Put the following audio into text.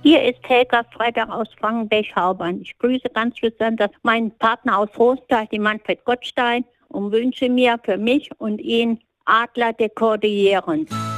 Hier ist Helga Freitag aus Frankenberg-Haubern. Ich grüße ganz besonders meinen Partner aus Rostal, den Manfred Gottstein, und wünsche mir für mich und ihn Adler der Kordilleren.